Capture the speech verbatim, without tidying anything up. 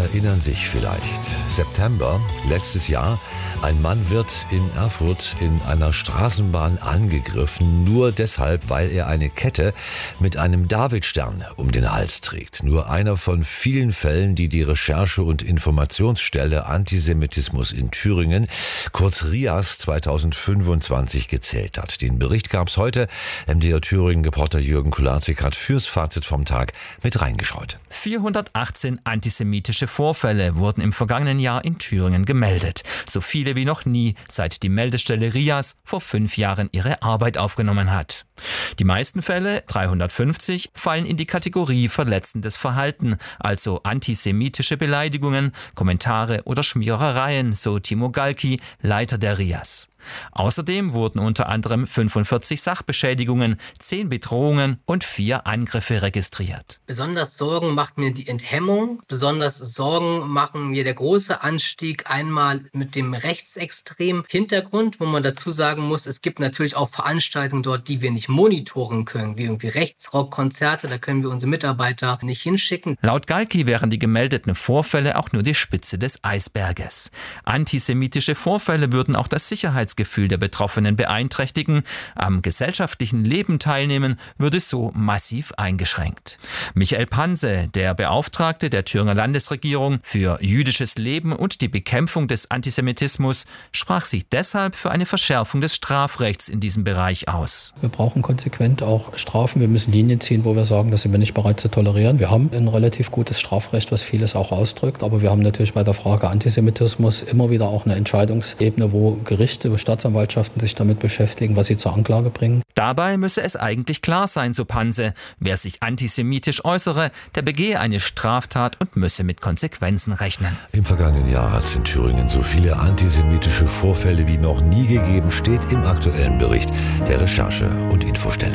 erinnern sich vielleicht. September, letztes Jahr. Ein Mann wird in Erfurt in einer Straßenbahn angegriffen, nur deshalb, weil er eine Kette mit einem Davidstern um den Hals trägt. Nur einer von vielen Fällen, die die Recherche- und Informationsstelle Antisemitismus in Thüringen, kurz RIAS, zweitausendfünfundzwanzig gezählt hat. Den Bericht gab es heute. M D R Thüringen-Reporter Jürgen Kularczyk hat fürs Fazit vom Tag mit reingeschaut. vierhundertachtzehn antisemitische Vorfälle wurden im vergangenen Jahr in Thüringen gemeldet. So viele wie noch nie, seit die Meldestelle RIAS vor fünf Jahren ihre Arbeit aufgenommen hat. Die meisten Fälle, dreihundertfünfzig, fallen in die Kategorie verletzendes Verhalten, also antisemitische Beleidigungen, Kommentare oder Schmierereien, so Timo Galki, Leiter der RIAS. Außerdem wurden unter anderem fünfundvierzig Sachbeschädigungen, zehn Bedrohungen und vier Angriffe registriert. Besonders Sorgen macht mir die Enthemmung. Besonders Sorgen machen mir der große Anstieg einmal mit dem rechtsextremen Hintergrund, wo man dazu sagen muss, es gibt natürlich auch Veranstaltungen dort, die wir nicht monitoren können, wie irgendwie Rechtsrockkonzerte, da können wir unsere Mitarbeiter nicht hinschicken. Laut Galki wären die gemeldeten Vorfälle auch nur die Spitze des Eisberges. Antisemitische Vorfälle würden auch das Sicherheitsgefühl der Betroffenen beeinträchtigen. Am gesellschaftlichen Leben teilnehmen würde so massiv eingeschränkt. Michael Panse, der Beauftragte der Thüringer Landesregierung für jüdisches Leben und die Bekämpfung des Antisemitismus, sprach sich deshalb für eine Verschärfung des Strafrechts in diesem Bereich aus. Wir brauchen konsequent auch Strafen. Wir müssen Linien ziehen, wo wir sagen, das sind wir nicht bereit zu tolerieren. Wir haben ein relativ gutes Strafrecht, was vieles auch ausdrückt. Aber wir haben natürlich bei der Frage Antisemitismus immer wieder auch eine Entscheidungsebene, wo Gerichte, wo Staatsanwaltschaften sich damit beschäftigen, was sie zur Anklage bringen. Dabei müsse es eigentlich klar sein, so Panse, wer sich antisemitisch äußere, der begehe eine Straftat und müsse mit Konsequenzen rechnen. Im vergangenen Jahr hat es in Thüringen so viele antisemitische Vorfälle wie noch nie gegeben, steht im aktuellen Bericht der Recherche- und Infostelle.